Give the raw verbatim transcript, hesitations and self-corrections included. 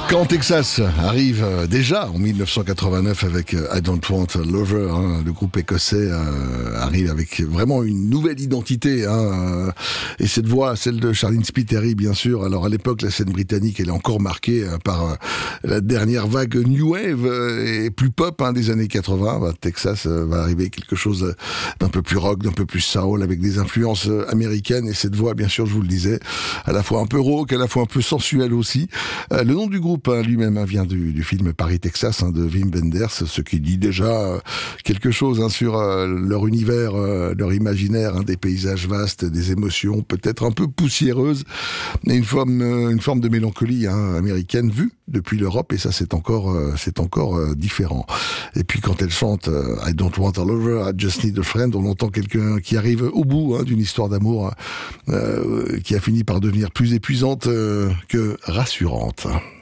Quand Texas arrive euh, déjà en mille neuf cent quatre-vingt-neuf avec euh, I Don't Want a Lover, hein, le groupe écossais euh, arrive avec vraiment une nouvelle identité, hein, euh, et cette voix, celle de Charlene Spiteri, bien sûr. Alors à l'époque, la scène britannique, elle est encore marquée euh, par euh, la dernière vague New Wave euh, et plus pop hein, des années quatre-vingts. Bah, Texas euh, va arriver quelque chose d'un peu plus rock, d'un peu plus soul, avec des influences euh, américaines, et cette voix, bien sûr, je vous le disais, à la fois un peu rauque, à la fois un peu sensuelle aussi. Euh, le nom du groupe Hein, lui-même hein, vient du, du film Paris, Texas hein, de Wim Wenders, ce qui dit déjà euh, quelque chose hein, sur euh, leur univers, euh, leur imaginaire, hein, des paysages vastes, des émotions peut-être un peu poussiéreuses, et une forme, euh, une forme de mélancolie hein, américaine vue depuis l'Europe, et ça c'est encore, euh, c'est encore euh, différent. Et puis quand elle chante euh, I Don't Want a Lover, I Just Need a Friend, on entend quelqu'un qui arrive au bout hein, d'une histoire d'amour euh, qui a fini par devenir plus épuisante euh, que rassurante.